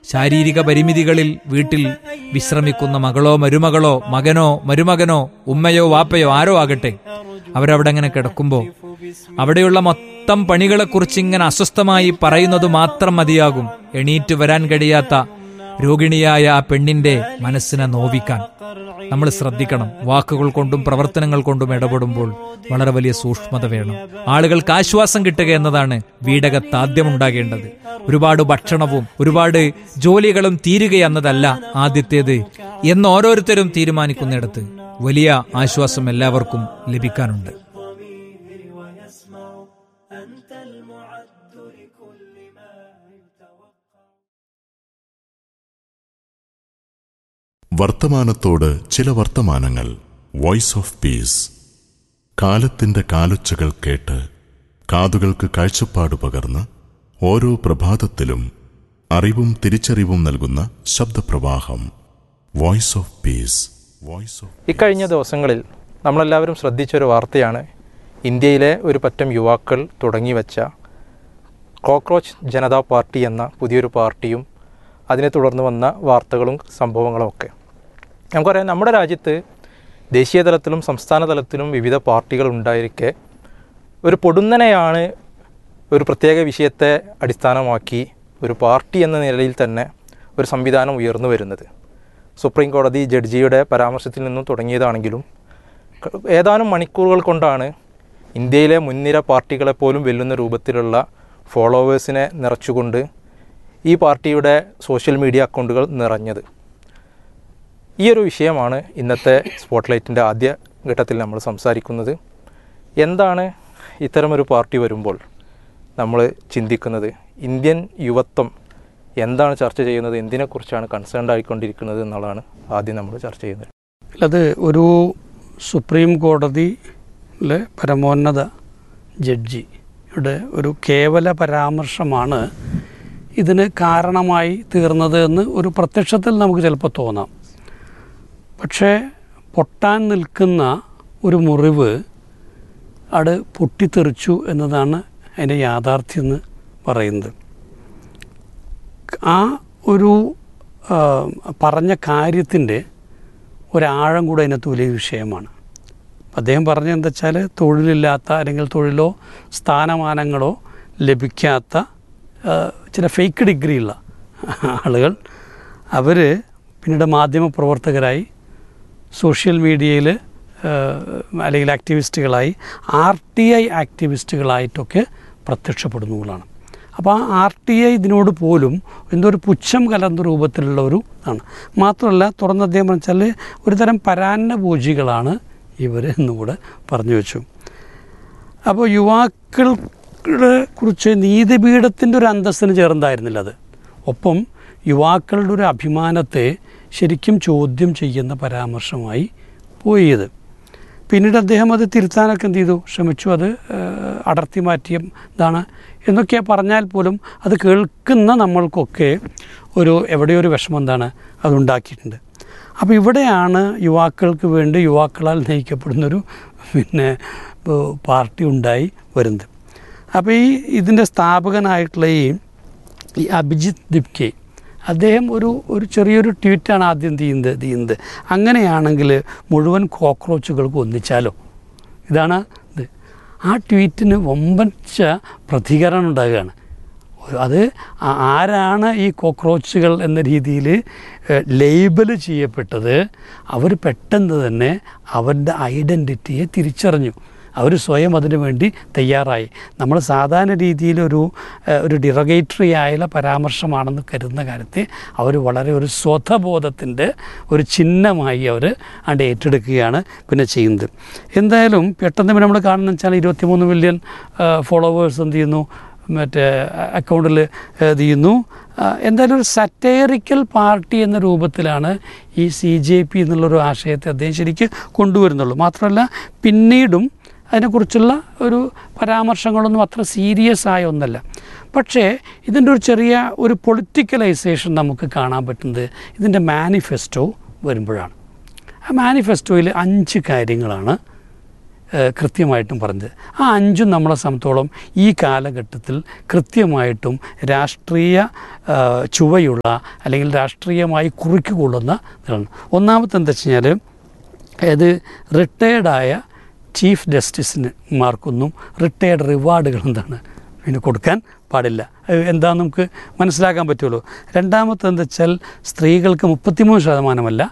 ശാരീരിക പരിമിതികളിൽ വീട്ടിൽ വിശ്രമിക്കുന്ന മകളോ മരുമകളോ മകനോ മരുമകനോ ഉമ്മയോ വാപ്പയോ ആരോ ആകട്ടെ, അവരവിടെ അങ്ങനെ കിടക്കുമ്പോൾ അവിടെയുള്ള മൊത്തം പണികളെക്കുറിച്ച് ഇങ്ങനെ അസ്വസ്ഥമായി പറയുന്നത് മാത്രം മതിയാകും എണീറ്റ് വരാൻ കഴിയാത്ത രോഗിണിയായ ആ പെണ്ണിന്റെ മനസ്സിനെ നോവിക്കാൻ. നമ്മൾ ശ്രദ്ധിക്കണം. വാക്കുകൾ കൊണ്ടും പ്രവർത്തനങ്ങൾ കൊണ്ടും ഇടപെടുമ്പോൾ വളരെ വലിയ സൂക്ഷ്മത വേണം. ആളുകൾക്ക് ആശ്വാസം കിട്ടുക എന്നതാണ് വീടകത്ത് ആദ്യം ഉണ്ടാകേണ്ടത്. ഒരുപാട് ഭക്ഷണവും ഒരുപാട് ജോലികളും തീരുക എന്നതല്ല ആദ്യത്തേത് എന്ന് ഓരോരുത്തരും തീരുമാനിക്കുന്നിടത്ത് വലിയ ആശ്വാസം എല്ലാവർക്കും ലഭിക്കാനുണ്ട്. വർത്തമാനത്തോട് ചില വർത്തമാനങ്ങൾ. Voice of peace. കാലത്തിന്റെ കാലൊച്ചകൾ കേട്ട് കാതുകൾക്ക് കാഴ്ചപ്പാട് പകർന്ന് ഓരോ പ്രഭാതത്തിലും അറിവും തിരിച്ചറിവും നൽകുന്ന ശബ്ദപ്രവാഹം. Voice of peace. ഇക്കഴിഞ്ഞ ദിവസങ്ങളിൽ നമ്മളെല്ലാവരും ശ്രദ്ധിച്ചൊരു വാർത്തയാണ് ഇന്ത്യയിലെ ഒരു പറ്റം യുവാക്കൾ തുടങ്ങിവെച്ച കോക്രോച്ച് ജനതാ പാർട്ടി എന്ന പുതിയൊരു പാർട്ടിയും അതിനെ തുടർന്ന് വന്ന വാർത്തകളും സംഭവങ്ങളും ഒക്കെ. നമുക്കറിയാം, നമ്മുടെ രാജ്യത്ത് ദേശീയ തലത്തിലും സംസ്ഥാന തലത്തിലും വിവിധ പാർട്ടികൾ ഉണ്ടായിരിക്കെ ഒരു പൊടുന്നനെയാണ് ഒരു പ്രത്യേക വിഷയത്തെ അടിസ്ഥാനമാക്കി ഒരു പാർട്ടി എന്ന നിലയിൽ തന്നെ ഒരു സംവിധാനം ഉയർന്നു വരുന്നത്. സുപ്രീം കോടതി ജഡ്ജിയുടെ പരാമർശത്തിൽ നിന്നും തുടങ്ങിയതാണെങ്കിലും ഏതാനും മണിക്കൂറുകൾ കൊണ്ടാണ് ഇന്ത്യയിലെ മുൻനിര പാർട്ടികളെപ്പോലും വെല്ലുന്ന രൂപത്തിലുള്ള ഫോളോവേഴ്സിനെ നിറച്ചുകൊണ്ട് ഈ പാർട്ടിയുടെ സോഷ്യൽ മീഡിയ അക്കൗണ്ടുകൾ നിറഞ്ഞത്. ഈ ഒരു വിഷയമാണ് ഇന്നത്തെ സ്പോട്ട്ലൈറ്റിൻ്റെ ആദ്യ ഘട്ടത്തിൽ നമ്മൾ സംസാരിക്കുന്നത്. എന്താണ് ഇത്തരമൊരു പാർട്ടി വരുമ്പോൾ നമ്മൾ ചിന്തിക്കുന്നത്? ഇന്ത്യൻ യുവത്വം എന്താണ് ചർച്ച ചെയ്യുന്നത്? എന്തിനെക്കുറിച്ചാണ് കൺസേൺഡ് ആയിക്കൊണ്ടിരിക്കുന്നത് എന്നുള്ളതാണ് ആദ്യം നമ്മൾ ചർച്ച ചെയ്യുന്നത്. അത് ഒരു സുപ്രീം കോടതിയിലെ പരമോന്നത ജഡ്ജിയുടെ ഒരു കേവല പരാമർശമാണ് ഇതിന് കാരണമായി തീർന്നത് എന്ന് ഒരു പ്രത്യക്ഷത്തിൽ നമുക്ക് ചിലപ്പോൾ തോന്നാം. പക്ഷേ പൊട്ടാൻ നിൽക്കുന്ന ഒരു മുറിവ് അത് പൊട്ടിത്തെറിച്ചു എന്നതാണ് അതിൻ്റെ യാഥാർത്ഥ്യം എന്ന് പറയുന്നത്. ആ ഒരു പറഞ്ഞ കാര്യത്തിൻ്റെ ഒരാഴം കൂടെ അതിനകത്ത് വലിയ വിഷയമാണ്. അദ്ദേഹം പറഞ്ഞതെന്താ വെച്ചാൽ, തൊഴിലില്ലാത്ത അല്ലെങ്കിൽ തൊഴിലോ സ്ഥാനമാനങ്ങളോ ലഭിക്കാത്ത ചില ഫേക്ക് ഡിഗ്രിയുള്ള ആളുകൾ അവർ പിന്നീട് മാധ്യമപ്രവർത്തകരായി സോഷ്യൽ മീഡിയയിൽ അല്ലെങ്കിൽ ആക്ടിവിസ്റ്റുകളായി RTI ആക്ടിവിസ്റ്റുകളായിട്ടൊക്കെ പ്രത്യക്ഷപ്പെടുന്നതാണ്. അപ്പോൾ ആ RTI ഇതിനോട് പോലും എന്തോ ഒരു പുച്ഛം കലർന്ന രൂപത്തിലുള്ള ഒരു ഇതാണ്. മാത്രമല്ല തുറന്ന് അദ്ദേഹം പറഞ്ഞാൽ ഒരു തരം പരാന്നഭോജികളാണ് ഇവർ എന്നുകൂടെ പറഞ്ഞു വെച്ചു. അപ്പോൾ യുവാക്കളെ കുറിച്ച് നീതിപീഠത്തിൻ്റെ ഒരു അന്തസ്സിന് ചേർന്നതായിരുന്നില്ല അത്. ഒപ്പം യുവാക്കളുടെ ഒരു അഭിമാനത്തെ ശരിക്കും ചോദ്യം ചെയ്യുന്ന പരാമർശമായി പോയത്. പിന്നീട് അദ്ദേഹം അത് തിരുത്താനൊക്കെ എന്ത് ചെയ്തു, ശ്രമിച്ചു. അത് അടർത്തി മാറ്റിയ ഇതാണ് എന്നൊക്കെ പറഞ്ഞാൽ പോലും അത് കേൾക്കുന്ന നമ്മൾക്കൊക്കെ എവിടെയൊരു വിഷമം എന്താണ് അതുണ്ടാക്കിയിട്ടുണ്ട്. അപ്പോൾ ഇവിടെയാണ് യുവാക്കൾക്ക് വേണ്ടി യുവാക്കളാൽ നയിക്കപ്പെടുന്നൊരു പാർട്ടി ഉണ്ടായി വരുന്നത്. അപ്പോൾ ഇതിൻ്റെ സ്ഥാപകനായിട്ടുള്ള ഈ അഭിജിത്ത് ദിപ്കെ അദ്ദേഹം ഒരു ചെറിയൊരു ട്വീറ്റാണ് ആദ്യം ചെയ്യുന്നത്. അങ്ങനെയാണെങ്കിൽ മുഴുവൻ കോക്രോച്ചുകൾക്ക് ഒന്നിച്ചാലോ, ഇതാണ് ഇത്. ആ ട്വീറ്റിന് വമ്പച്ച പ്രതികരണം ഉണ്ടാകുകയാണ്. അത് ആരാണ് ഈ കോക്രോച്ചുകൾ എന്ന രീതിയിൽ ലേബൽ ചെയ്യപ്പെട്ടത്, അവർ പെട്ടെന്ന് തന്നെ അവരുടെ ഐഡൻറ്റിറ്റിയെ തിരിച്ചറിഞ്ഞു. അവർ സ്വയം അതിനു വേണ്ടി തയ്യാറായി. നമ്മൾ സാധാരണ രീതിയിൽ ഒരു ഡിറഗേറ്ററി ആയുള്ള പരാമർശമാണെന്ന് കരുതുന്ന കാര്യത്തെ അവർ വളരെ ഒരു സ്വതബോധത്തിൻ്റെ ഒരു ചിഹ്നമായി അവർ ഏറ്റെടുക്കുകയാണ് പിന്നെ ചെയ്യുന്നത്. എന്തായാലും പെട്ടെന്ന് നമ്മൾ കാണുന്നത് വെച്ചാൽ 23 മില്യൺ ഫോളോവേഴ്സ് എന്ത് ചെയ്യുന്നു, മറ്റേ അക്കൗണ്ടിൽ ഇത് ചെയ്യുന്നു. എന്തായാലും ഒരു സറ്റയറിക്കൽ പാർട്ടി എന്ന രൂപത്തിലാണ് ഈ CJP എന്നുള്ളൊരു ആശയത്തെ അദ്ദേഹം ശരിക്കും കൊണ്ടുവരുന്നുള്ളൂ. മാത്രമല്ല പിന്നീടും അതിനെക്കുറിച്ചുള്ള ഒരു പരാമർശങ്ങളൊന്നും അത്ര സീരിയസ് ആയ ഒന്നല്ല. പക്ഷേ ഇതിൻ്റെ ഒരു ചെറിയ ഒരു പൊളിറ്റിക്കലൈസേഷൻ നമുക്ക് കാണാൻ പറ്റുന്നത് ഇതിൻ്റെ മാനിഫെസ്റ്റോ വരുമ്പോഴാണ്. ആ മാനിഫെസ്റ്റോയിൽ 5 കാര്യങ്ങളാണ് കൃത്യമായിട്ടും പറഞ്ഞത്. ആ 5 നമ്മളെ സംബന്ധിച്ചോളം ഈ കാലഘട്ടത്തിൽ കൃത്യമായിട്ടും രാഷ്ട്രീയ ചുവയുള്ള അല്ലെങ്കിൽ രാഷ്ട്രീയമായി കുറിക്കുകൊള്ളുന്ന ഇതാണ്. ഒന്നാമത്തെ എന്താ വെച്ച് കഴിഞ്ഞാൽ, അത് റിട്ടയേർഡായ ചീഫ് ജസ്റ്റിസിന്മാർക്കൊന്നും റിട്ടയേർഡ് റിവാർഡുകൾ എന്താണ് പിന്നെ കൊടുക്കാൻ പാടില്ല. എന്താണെന്ന് നമുക്ക് മനസ്സിലാക്കാൻ പറ്റുള്ളൂ. രണ്ടാമത്തെ എന്താ വെച്ചാൽ, സ്ത്രീകൾക്ക് 33%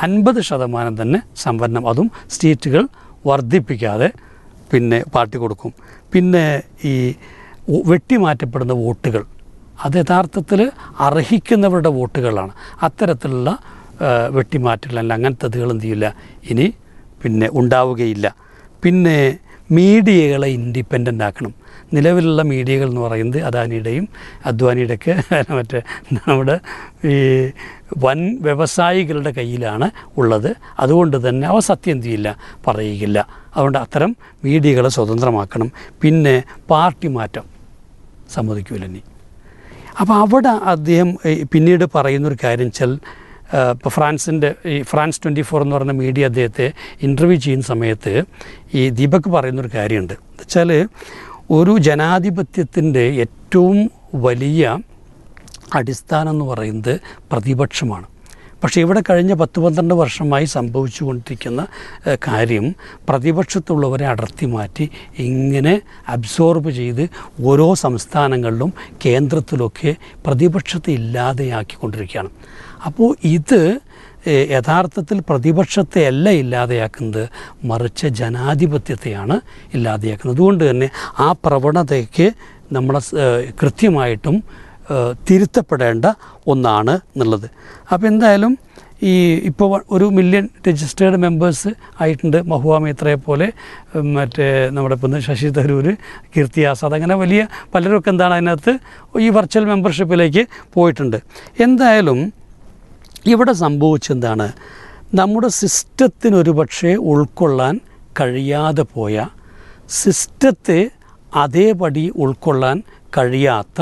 50% തന്നെ സംവരണം, അതും സ്റ്റേറ്റുകൾ വർദ്ധിപ്പിക്കാതെ പിന്നെ പാർട്ടി കൊടുക്കും. പിന്നെ ഈ വെട്ടിമാറ്റപ്പെടുന്ന വോട്ടുകൾ അത് യഥാർത്ഥത്തിൽ അർഹിക്കുന്നവരുടെ വോട്ടുകളാണ്. അത്തരത്തിലുള്ള വെട്ടിമാറ്റലല്ല അങ്ങനത്തതുകൾ എന്ത് ചെയ്യില്ല ഇനി പിന്നെ ഉണ്ടാവുകയില്ല. പിന്നെ മീഡിയകളെ ഇൻഡിപെൻഡൻ്റ് ആക്കണം. നിലവിലുള്ള മീഡിയകൾ എന്ന് പറയുന്നത് അദാനിയുടെയും അദ്വാനിയുടെയൊക്കെ മറ്റേ നമ്മുടെ ഈ വൻ വ്യവസായികളുടെ കയ്യിലാണ് ഉള്ളത്. അതുകൊണ്ട് തന്നെ അവ സത്യം ചെയ്യില്ല, പറയുകയില്ല. അതുകൊണ്ട് അത്തരം മീഡിയകളെ സ്വതന്ത്രമാക്കണം. പിന്നെ പാർട്ടി മാറ്റം സമ്മതിക്കൂല ഇനി. അപ്പോൾ അവിടെ അദ്ദേഹം പിന്നീട് പറയുന്നൊരു കാര്യം വെച്ചാൽ, ഇപ്പോൾ ഈ ഫ്രാൻസ് 24 എന്ന് പറയുന്ന മീഡിയ അദ്ദേഹത്തെ ഇൻ്റർവ്യൂ ചെയ്യുന്ന സമയത്ത് ഈ ദീപക് പറയുന്നൊരു കാര്യമുണ്ട്. വെച്ചാൽ ഒരു ജനാധിപത്യത്തിൻ്റെ ഏറ്റവും വലിയ അടിസ്ഥാനം എന്ന് പറയുന്നത് പ്രതിപക്ഷമാണ്. പക്ഷേ ഇവിടെ കഴിഞ്ഞ 10-12 വർഷമായി സംഭവിച്ചു കൊണ്ടിരിക്കുന്ന കാര്യം, പ്രതിപക്ഷത്തുള്ളവരെ അടർത്തി മാറ്റി ഇങ്ങനെ അബ്സോർബ് ചെയ്ത് ഓരോ സംസ്ഥാനങ്ങളിലും കേന്ദ്രത്തിലൊക്കെ പ്രതിപക്ഷത്തെ ഇല്ലാതെയാക്കിക്കൊണ്ടിരിക്കുകയാണ്. അപ്പോൾ ഇത് യഥാർത്ഥത്തിൽ പ്രതിപക്ഷത്തെ അല്ല ഇല്ലാതെയാക്കുന്നത്, മറിച്ച് ജനാധിപത്യത്തെയാണ് ഇല്ലാതെയാക്കുന്നത്. അതുകൊണ്ട് തന്നെ ആ പ്രവണതയ്ക്ക് നമ്മളെ കൃത്യമായിട്ടും തിരുത്തപ്പെടേണ്ട ഒന്നാണ് എന്നുള്ളത്. അപ്പോൾ എന്തായാലും ഇപ്പോൾ 1 മില്യൺ രജിസ്റ്റേർഡ് മെമ്പേഴ്സ് ആയിട്ടുണ്ട്. മഹുവ മേത്രയെ പോലെ, മറ്റേ നമ്മുടെ ഇപ്പം ശശി തരൂർ, കീർത്തി ആസാദ്, അങ്ങനെ വലിയ പലരൊക്കെ എന്താണ് അതിനകത്ത് ഈ വെർച്വൽ മെമ്പർഷിപ്പിലേക്ക് പോയിട്ടുണ്ട്. എന്തായാലും ഇവിടെ സംഭവിച്ചെന്താണ്, നമ്മുടെ സിസ്റ്റത്തിനൊരു പക്ഷേ ഉൾക്കൊള്ളാൻ കഴിയാതെ പോയ, സിസ്റ്റത്തെ അതേപടി ഉൾക്കൊള്ളാൻ കഴിയാത്ത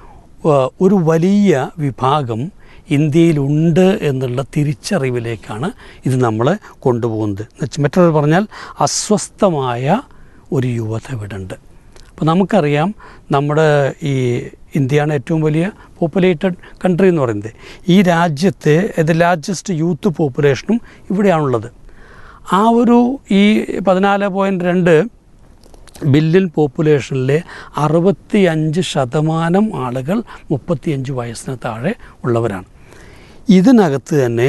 ഒരു വലിയ വിഭാഗം ഇന്ത്യയിലുണ്ട് എന്നുള്ള തിരിച്ചറിവിലേക്കാണ് ഇത് നമ്മളെ കൊണ്ടുപോകുന്നത്. മറ്റൊരു പറഞ്ഞാൽ അസ്വസ്ഥമായ ഒരു യുവത ഇവിടെ ഉണ്ട്. അപ്പോൾ നമുക്കറിയാം, നമ്മുടെ ഈ ഇന്ത്യയാണ് ഏറ്റവും വലിയ പോപ്പുലേറ്റഡ് കൺട്രി എന്ന് പറയുന്നത്. ഈ രാജ്യത്തെ ലാർജസ്റ്റ് യൂത്ത് പോപ്പുലേഷനും ഇവിടെയാണുള്ളത്. ആ ഒരു ഈ 14.2 ബില്യൺ പോപ്പുലേഷനിലെ 65% ആളുകൾ 35 വയസ്സിന് താഴെ ഉള്ളവരാണ്. ഇതിനകത്ത് തന്നെ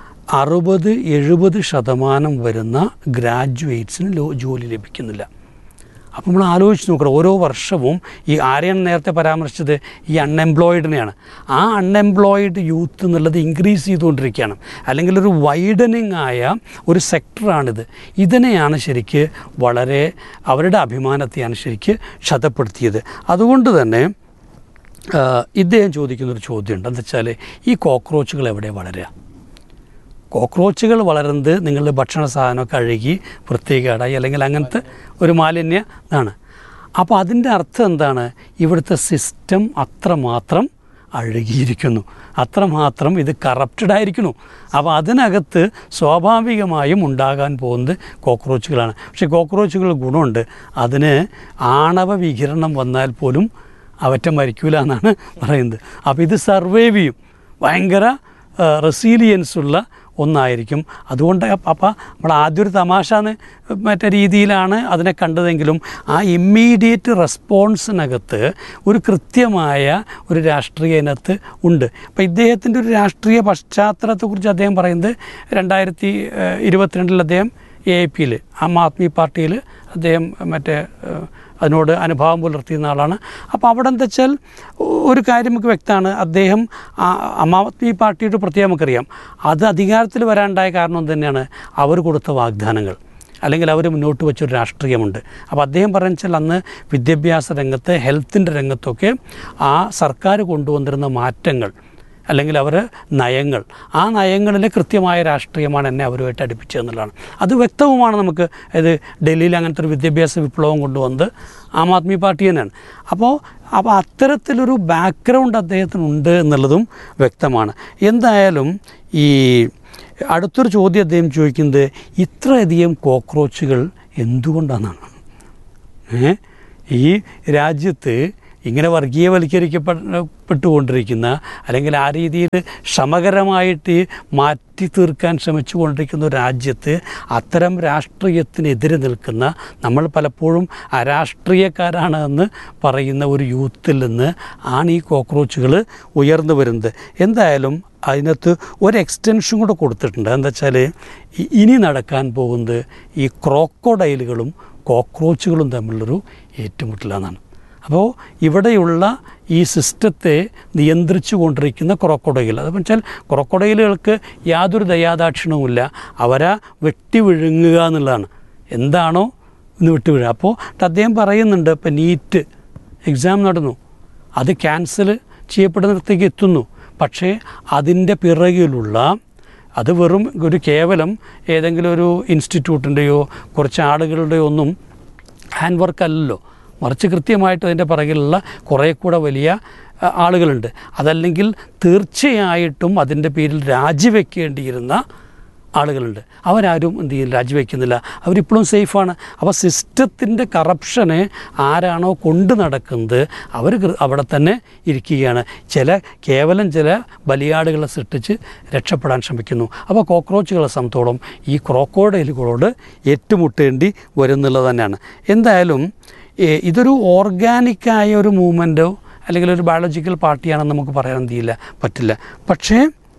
60-70% വരുന്ന ഗ്രാജുവേറ്റ്സിന് ജോലി ലഭിക്കുന്നില്ല. അപ്പോൾ നമ്മൾ ആലോചിച്ച് നോക്കണം, ഓരോ വർഷവും ഈ ആരെയാണ് നേരത്തെ പരാമർശിച്ചത്, ഈ അൺഎംപ്ലോയിഡിനെയാണ്. ആ അൺഎംപ്ലോയിഡ് യൂത്ത് എന്നുള്ളത് ഇൻക്രീസ് ചെയ്തുകൊണ്ടിരിക്കുകയാണ്. അല്ലെങ്കിൽ ഒരു വൈഡനിങ് ആയ ഒരു സെക്ടറാണിത്. ഇതിനെയാണ് ശരിക്ക് വളരെ അവരുടെ അഭിമാനത്തെയാണ് ശരിക്ക് ക്ഷതപ്പെടുത്തിയത്. അതുകൊണ്ട് തന്നെ ഇദ്ദേഹം ചോദിക്കുന്നൊരു ചോദ്യമുണ്ട്. എന്താ വെച്ചാൽ, ഈ കോക്രോച്ചുകൾ എവിടെ വളരുക? കോക്രോച്ചുകൾ വളരുന്നത് നിങ്ങളുടെ ഭക്ഷണ സാധനമൊക്കെ അഴുകി വൃത്തികേടായി അല്ലെങ്കിൽ അങ്ങനത്തെ ഒരു മാലിന്യം ഇതാണ്. അപ്പോൾ അതിൻ്റെ അർത്ഥം എന്താണ്? ഇവിടുത്തെ സിസ്റ്റം അത്രമാത്രം അഴുകിയിരിക്കുന്നു, അത്രമാത്രം ഇത് കറപ്റ്റഡ് ആയിരിക്കുന്നു. അപ്പോൾ അതിനകത്ത് സ്വാഭാവികമായും ഉണ്ടാകാൻ പോകുന്നത് കോക്രോച്ചുകളാണ്. പക്ഷേ കോക്രോച്ചുകൾ ഗുണമുണ്ട്, അതിന് ആണവ വികിരണം വന്നാൽ പോലും അവറ്റ മരിക്കൂല എന്നാണ് പറയുന്നത്. അപ്പോൾ ഇത് സർവൈവ് ചെയ്യും, ഭയങ്കര റെസീലിയൻസ് ഉള്ള ഒന്നായിരിക്കും. അതുകൊണ്ട് അപ്പം നമ്മൾ ആദ്യം ഒരു തമാശന്ന് മറ്റേ രീതിയിലാണ് അതിനെ കണ്ടതെങ്കിലും ആ ഇമ്മീഡിയറ്റ് റെസ്പോൺസിനകത്ത് ഒരു കൃത്യമായ ഒരു രാഷ്ട്രീയ ഇനത്ത് ഉണ്ട്. അപ്പോൾ ഇദ്ദേഹത്തിൻ്റെ ഒരു രാഷ്ട്രീയ പശ്ചാത്തലത്തെക്കുറിച്ച് അദ്ദേഹം പറയുന്നത് 2022 അദ്ദേഹം AIPയിൽ ആം ആദ്മി പാർട്ടിയിൽ അദ്ദേഹം അതിനോട് അനുഭാവം പുലർത്തിയുന്ന ആളാണ്. അപ്പോൾ അവിടെ എന്താ വെച്ചാൽ ഒരു കാര്യം നമുക്ക് വ്യക്തമാണ്, അദ്ദേഹം ആം ആദ്മി പാർട്ടിയുടെ പ്രത്യേകം നമുക്കറിയാം, അത് അധികാരത്തിൽ വരാനുണ്ടായ കാരണം തന്നെയാണ് അവർ കൊടുത്ത വാഗ്ദാനങ്ങൾ, അല്ലെങ്കിൽ അവർ മുന്നോട്ട് വെച്ചൊരു രാഷ്ട്രീയമുണ്ട്. അപ്പോൾ അദ്ദേഹം പറഞ്ഞാൽ അന്ന് വിദ്യാഭ്യാസ രംഗത്ത്, ഹെൽത്തിൻ്റെ രംഗത്തൊക്കെ ആ സർക്കാർ കൊണ്ടുവന്നിരുന്ന മാറ്റങ്ങൾ അല്ലെങ്കിൽ അവർ നയങ്ങൾ, ആ നയങ്ങളിലെ കൃത്യമായ രാഷ്ട്രീയമാണ് എന്നെ അവരുമായിട്ട് അടുപ്പിച്ചതെന്നുള്ളതാണ്. അത് വ്യക്തവുമാണ് നമുക്ക്. ഇത് ഡൽഹിയിൽ അങ്ങനത്തെ ഒരു വിദ്യാഭ്യാസ വിപ്ലവം കൊണ്ടുവന്നത് ആം ആദ്മി പാർട്ടി തന്നെയാണ്. അപ്പോൾ അത്തരത്തിലൊരു ബാക്ക്ഗ്രൗണ്ട് അദ്ദേഹത്തിനുണ്ട് എന്നുള്ളതും വ്യക്തമാണ്. എന്തായാലും ഈ അടുത്തൊരു ചോദ്യം അദ്ദേഹം ചോദിക്കുന്നത് ഇത്രയധികം കോക്രോച്ചുകൾ എന്തുകൊണ്ടാണെന്നാണ്. ഈ രാജ്യത്ത് ഇങ്ങനെ വർഗീയവൽക്കരിക്കപ്പെട്ടുകൊണ്ടിരിക്കുന്ന അല്ലെങ്കിൽ ആ രീതിയിൽ സമഗ്രമായിട്ട് മാറ്റി തീർക്കാൻ ശ്രമിച്ചുകൊണ്ടിരിക്കുന്ന ഒരു രാജ്യത്ത് അത്തരം രാഷ്ട്രീയത്തിനെതിരെ നിൽക്കുന്ന, നമ്മൾ പലപ്പോഴും അരാഷ്ട്രീയക്കാരാണ് എന്ന് പറയുന്ന ഒരു യൂത്തിൽ നിന്ന് ആണ് ഈ കോക്രോച്ചുകൾ ഉയർന്നു വരുന്നത്. എന്തായാലും അതിനകത്ത് ഒരു എക്സ്റ്റൻഷൻ കൂടെ കൊടുത്തിട്ടുണ്ട്. എന്താ വെച്ചാൽ ഇനി നടക്കാൻ പോകുന്നത് ഈ ക്രോക്കോഡൈലുകളും കോക്രോച്ചുകളും തമ്മിലുള്ളൊരു ഏറ്റുമുട്ടലാണെന്നാണ്. അപ്പോൾ ഇവിടെയുള്ള ഈ സിസ്റ്റത്തെ നിയന്ത്രിച്ചു കൊണ്ടിരിക്കുന്ന ക്രോക്കോഡൈൽ, അതെന്ന് വെച്ചാൽ ക്രോക്കോഡൈലുകൾക്ക് യാതൊരു ദയാദാക്ഷിണവുമില്ല, അവരെ വെട്ടി വിഴുങ്ങുക എന്നുള്ളതാണ്. എന്താണോ ഇന്ന് വിട്ടു വീഴുക. അപ്പോൾ അദ്ദേഹം പറയുന്നുണ്ട്, ഇപ്പം നീറ്റ് എക്സാം നടന്നു, അത് ക്യാൻസൽ ചെയ്യപ്പെടുന്നിടത്തേക്ക് എത്തുന്നു. പക്ഷേ അതിൻ്റെ പിറകിലുള്ള അത് വെറും ഒരു കേവലം ഏതെങ്കിലും ഒരു ഇൻസ്റ്റിറ്റ്യൂട്ടിൻ്റെയോ കുറച്ച് ആളുകളുടെയോ ഒന്നും ഹാൻഡ് വർക്ക് അല്ലല്ലോ, മറിച്ച് കൃത്യമായിട്ട് അതിൻ്റെ പിറകിലുള്ള കുറേ കൂടെ വലിയ ആളുകളുണ്ട്. അതല്ലെങ്കിൽ തീർച്ചയായിട്ടും അതിൻ്റെ പേരിൽ രാജിവെക്കേണ്ടിയിരുന്ന ആളുകളുണ്ട്. അവരാരും എന്ത് ചെയ്യില്ല, രാജിവെക്കുന്നില്ല, അവരിപ്പോഴും സേഫാണ്. അപ്പോൾ സിസ്റ്റത്തിൻ്റെ കറപ്ഷന് ആരാണോ കൊണ്ടു നടക്കുന്നത് അവർ അവിടെ തന്നെ ഇരിക്കുകയാണ്. കേവലം ചില ബലിയാടുകളെ സൃഷ്ടിച്ച് രക്ഷപ്പെടാൻ ശ്രമിക്കുന്നു. അപ്പോൾ കോക്രോച്ചുകളെ സംബന്ധിച്ചോളം ഈ ക്രോക്കോഡൈലുകളോട് ഏറ്റുമുട്ടേണ്ടി വരുന്നുള്ളത് തന്നെയാണ്. എന്തായാലും ഇതൊരു ഓർഗാനിക്കായ ഒരു മൂവ്മെൻറ്റോ അല്ലെങ്കിൽ ഒരു ബയോളജിക്കൽ പാർട്ടിയാണെന്ന് നമുക്ക് പറയാൻ എന്ത് ചെയ്യില്ല, പറ്റില്ല. പക്ഷേ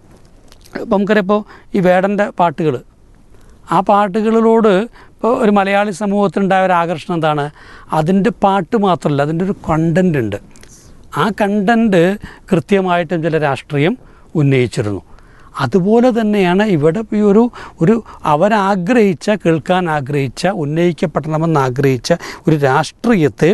ഇപ്പം നമുക്കറിയാം, ഇപ്പോൾ ഈ വേടൻ്റെ പാട്ടുകൾ, ആ പാട്ടുകളിലോട് ഇപ്പോൾ ഒരു മലയാളി സമൂഹത്തിനുണ്ടായ ഒരു ആകർഷണം എന്താണ്, അതിൻ്റെ പാട്ട് മാത്രമല്ല, അതിൻ്റെ ഒരു കണ്ടൻ്റ് ഉണ്ട്. ആ കണ്ടൻ്റ് കൃത്യമായിട്ടും ചില രാഷ്ട്രീയം ഉന്നയിച്ചിരുന്നു. അതുപോലെ തന്നെയാണ് ഇവിടെ ഈ ഒരു അവരാഗ്രഹിച്ച, കേൾക്കാൻ ആഗ്രഹിച്ച, ഉന്നയിക്കപ്പെടണമെന്ന് ആഗ്രഹിച്ച ഒരു രാഷ്ട്രീയത്തെ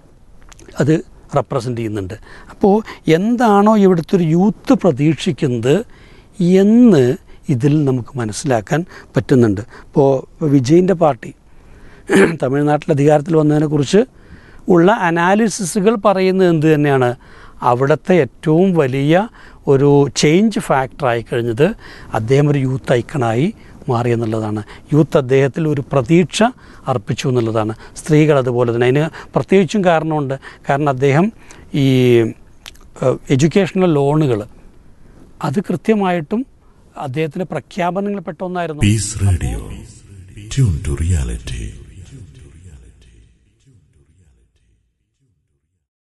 അത് റെപ്രസെൻ്റ് ചെയ്യുന്നുണ്ട്. അപ്പോൾ എന്താണോ ഇവിടുത്തെ ഒരു യൂത്ത് പ്രതീക്ഷിക്കുന്നത് എന്ന് ഇതിൽ നമുക്ക് മനസ്സിലാക്കാൻ പറ്റുന്നുണ്ട്. ഇപ്പോൾ വിജയിൻ്റെ പാർട്ടി തമിഴ്നാട്ടിൽ അധികാരത്തിൽ വന്നതിനെക്കുറിച്ച് ഉള്ള അനാലിസിസുകൾ പറയുന്നത് എന്ത് തന്നെയാണ്, അവിടുത്തെ ഏറ്റവും വലിയ ഒരു ചേഞ്ച് ഫാക്ടറായി കഴിഞ്ഞത് അദ്ദേഹം ഒരു യൂത്ത് ഐക്കണായി മാറിയെന്നുള്ളതാണ്. യൂത്ത് അദ്ദേഹത്തിൽ ഒരു പ്രതീക്ഷ അർപ്പിച്ചു എന്നുള്ളതാണ്. സ്ത്രീകൾ അതുപോലെ തന്നെ. അതിന് പ്രത്യേകിച്ചും കാരണമുണ്ട്. കാരണം അദ്ദേഹം ഈ എഡ്യൂക്കേഷണൽ ലോണുകൾ അത് കൃത്യമായിട്ടും അദ്ദേഹത്തിൻ്റെ പ്രഖ്യാപനങ്ങളിൽപ്പെട്ട ഒന്നായിരുന്നു. Piece radio, tune to reality.